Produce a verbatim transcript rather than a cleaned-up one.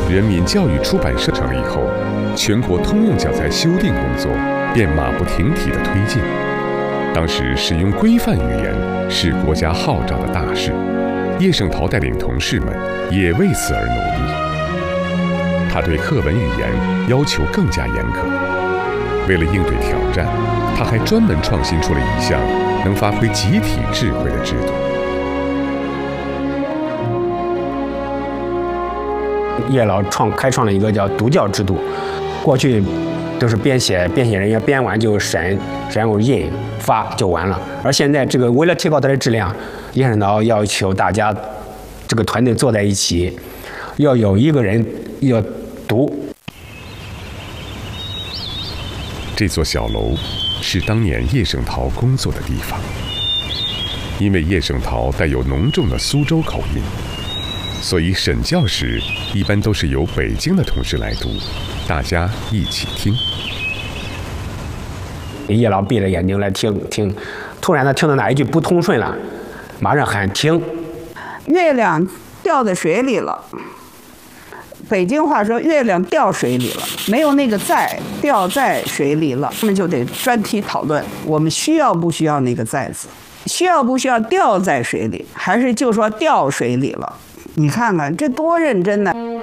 人民教育出版社成立后，全国通用教材修订工作便马不停蹄地推进。当时使用规范语言是国家号召的大事，叶圣陶带领同事们也为此而努力。他对课文语言要求更加严格，为了应对挑战，他还专门创新出了一项能发挥集体智慧的制度。 叶老创开创了一个叫读教制度，过去都是编写，编写人员编完就审，然后印发就完了。而现在这个为了提高它的质量，叶圣陶要求大家这个团队坐在一起，要有一个人要读。 这座小楼是当年叶圣陶工作的地方，因为叶圣陶带有浓重的苏州口音，所以审教时一般都是由北京的同事来读，大家一起听。 叶老闭着眼睛来听听，突然他听到哪一句不通顺了，马上喊停。 月亮掉在水里了，北京话说月亮掉水里了，没有那个在，掉在水里了，那么就得专题讨论，我们需要不需要那个在字，需要不需要掉在水里，还是就说掉水里了？你看看这多认真呢！